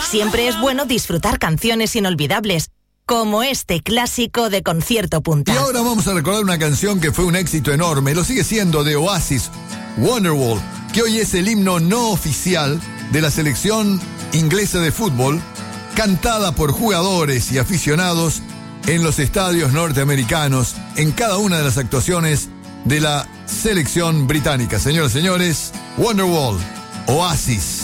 siempre es bueno disfrutar canciones inolvidables, como este clásico de Concierto Punta. Y ahora vamos a recordar una canción que fue un éxito enorme, lo sigue siendo, de Oasis, Wonderwall, que hoy es el himno no oficial de la selección inglesa de fútbol, cantada por jugadores y aficionados en los estadios norteamericanos, en cada una de las actuaciones de la selección británica. Señoras y señores, Wonderwall, Oasis.